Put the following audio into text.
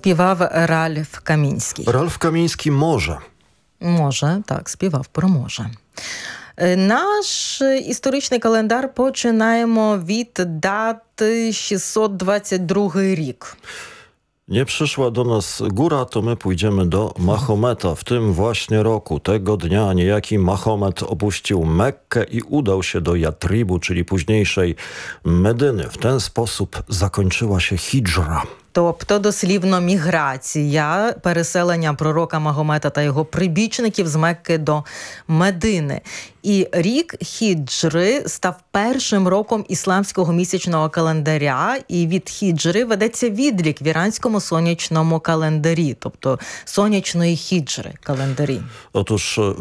співав Ральф Камінський. Ральф Камінський може. Може, так, співав про може. Наш історичний календар починаємо від дати 622 rok. Nie przyszła do nas góra, to my pójdziemy do Mahometa. W tym właśnie roku, tego dnia, niejaki Mahomet opuścił Mekkę i udał się do Jatribu, czyli późniejszej Medyny. W ten sposób zakończyła się hidżra. Тобто, дослівно, міграція, переселення пророка Магомета та його прибічників з Мекки до Медини. І рік хіджри став першим роком ісламського місячного календаря, і від хіджри ведеться відлік в іранському сонячному календарі, тобто сонячної хіджри календарі. Otóż